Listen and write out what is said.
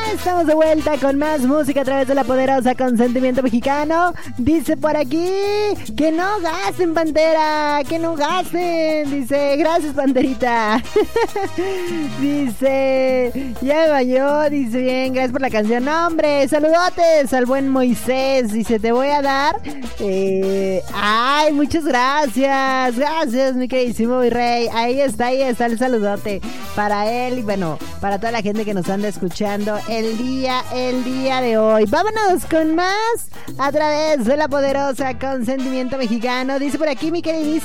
Estamos de vuelta con más música a través de la poderosa Consentimiento Mexicano. Dice por aquí que no gasten, Pantera, que no gasten. Dice, gracias, Panterita. Dice, ya me bañó. Dice, bien, gracias por la canción. No, hombre, saludotes al buen Moisés. Dice, te voy a dar. Ay, muchas gracias. Gracias, mi queridísimo virrey. Ahí está el saludote para él y bueno, para toda la gente que nos anda escuchando el día de hoy. Vámonos con más a través de la poderosa Consentimiento Mexicano. Dice por aquí mi queridísimo